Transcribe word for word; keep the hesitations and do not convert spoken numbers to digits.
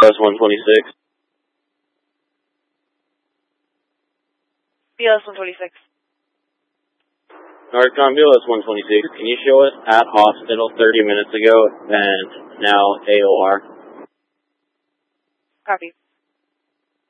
S one twenty-six. B L S one twenty-six. Northcom B L S one twenty-six, can you show us at hospital thirty minutes ago and now A O R? Copy.